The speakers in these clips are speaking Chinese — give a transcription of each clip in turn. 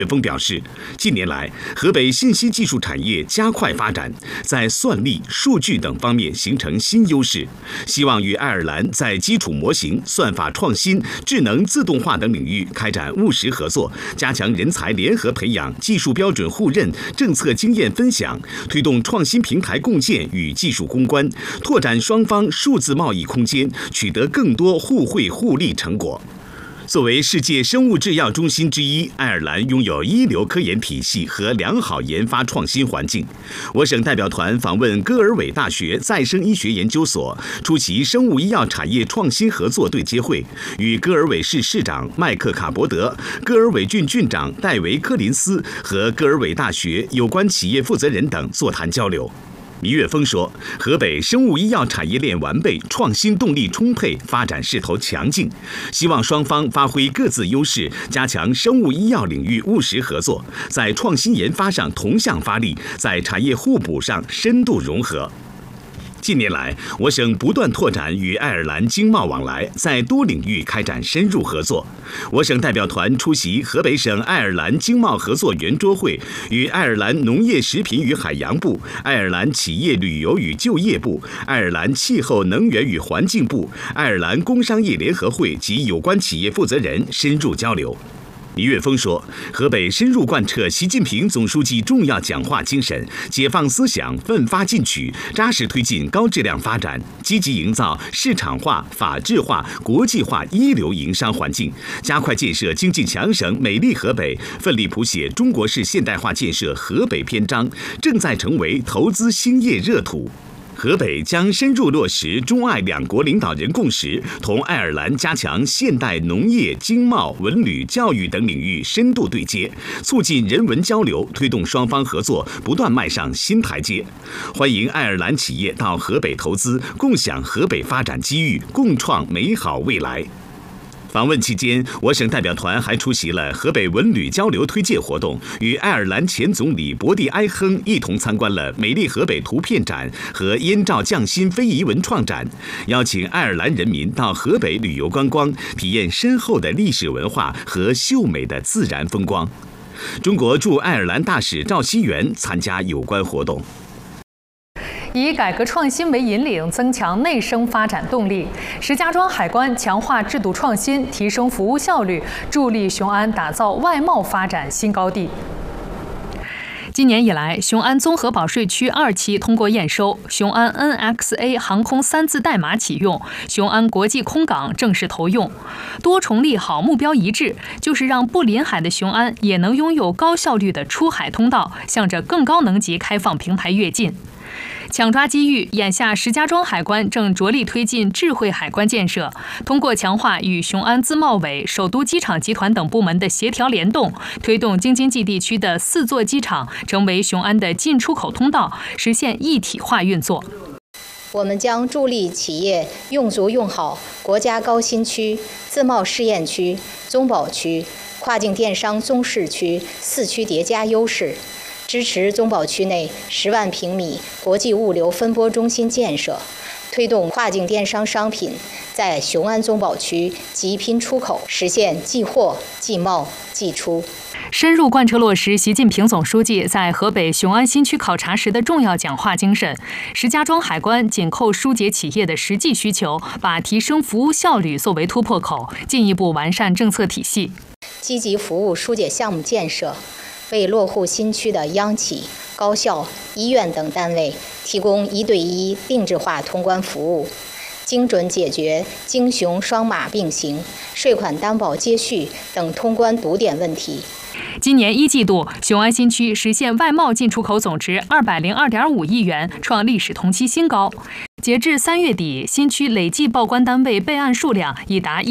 岳峰表示，近年来，河北信息技术产业加快发展，在算力、数据等方面形成新优势，希望与爱尔兰在基础模型、算法创新、智能自动化等领域开展务实合作，加强人才联合培养、技术标准互认、政策经验分享，推动创新平台共建与技术攻关，拓展双方数字贸易空间，取得更多互惠互利成果。作为世界生物制药中心之一，爱尔兰拥有一流科研体系和良好研发创新环境。我省代表团访问戈尔韦大学再生医学研究所，出席生物医药产业创新合作对接会，与戈尔韦市市长麦克卡伯德、戈尔韦郡郡长戴维科林斯和戈尔韦大学有关企业负责人等座谈交流。倪岳峰说，河北生物医药产业链完备，创新动力充沛，发展势头强劲，希望双方发挥各自优势，加强生物医药领域务实合作，在创新研发上同向发力，在产业互补上深度融合。近年来，我省不断拓展与爱尔兰经贸往来，在多领域开展深入合作。我省代表团出席河北省爱尔兰经贸合作圆桌会，与爱尔兰农业食品与海洋部、爱尔兰企业旅游与就业部、爱尔兰气候能源与环境部、爱尔兰工商业联合会及有关企业负责人深入交流。倪岳峰说，河北深入贯彻习近平总书记重要讲话精神，解放思想，奋发进取，扎实推进高质量发展，积极营造市场化、法治化、国际化一流营商环境，加快建设经济强省美丽河北，奋力谱写中国式现代化建设河北篇章，正在成为投资兴业热土。河北将深入落实中爱两国领导人共识，同爱尔兰加强现代农业、经贸、文旅、教育等领域深度对接，促进人文交流，推动双方合作不断迈上新台阶。欢迎爱尔兰企业到河北投资，共享河北发展机遇，共创美好未来。访问期间，我省代表团还出席了河北文旅交流推介活动，与爱尔兰前总理博蒂埃亨一同参观了美丽河北图片展和燕赵匠心非遗文创展，邀请爱尔兰人民到河北旅游观光，体验深厚的历史文化和秀美的自然风光。中国驻爱尔兰大使赵希元参加有关活动。 以改革创新为引领，增强内生发展动力。石家庄海关强化制度创新，提升服务效率，助力雄安打造外贸发展新高地。今年以来，雄安综合保税区2期通过验收，雄安 NXA 航空3字代码启用，雄安国际空港正式投用。多重利好目标一致，就是让不临海的雄安也能拥有高效率的出海通道，向着更高能级开放平台跃进。抢抓机遇，眼下石家庄海关正着力推进智慧海关建设，通过强化与雄安自贸委、首都机场集团等部门的协调联动，推动京津冀地区的4座机场成为雄安的进出口通道，实现一体化运作。 我们将助力企业用足用好国家高新区、自贸试验区、综保区、跨境电商综试区4区叠加优势，支持综保区内10万平米国际物流分拨中心建设，推动跨境电商商品在雄安综保区集拼出口，实现即货、即贸、即出。 深入贯彻落实习近平总书记在河北雄安新区考察时的重要讲话精神，石家庄海关紧扣疏解企业的实际需求，把提升服务效率作为突破口，进一步完善政策体系， 积极服务疏解项目建设，为落户新区的央企、高校、医院等单位提供1对1定制化通关服务，精准解决京雄双码并行、税款担保接续等通关堵点问题。 今年1季度，雄安新区实现外贸进出口总值202.5亿元，创历史同期新高。截至3月底，新区累计报关单位备案数量已达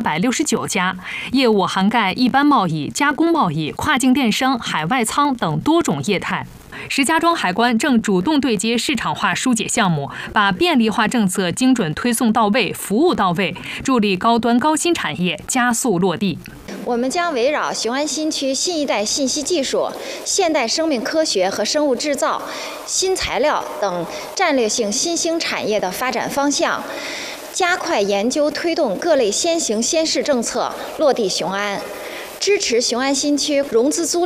1869家，业务涵盖一般贸易、加工贸易、跨境电商、海外仓等多种业态。石家庄海关正主动对接市场化疏解项目，把便利化政策精准推送到位、服务到位，助力高端高新产业加速落地。 我们将围绕雄安新区新一代信息技术、现代生命科学和生物制造、新材料等战略性新兴产业的发展方向，加快研究推动各类先行先试政策落地雄安， 支持雄安新区融资租